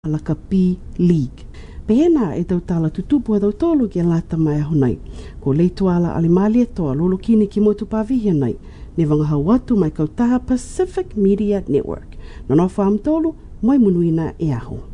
Lakapi League. Pena e tau tala tutupu e tau tolu ki a lata mai ahonai. Ko leitu ala alimali e toa lolo kini ki motu pavihi nei. Ne wangahau watu mai kautaha Pacific Media Network. Nono whaam tolu, moi munuina e aho.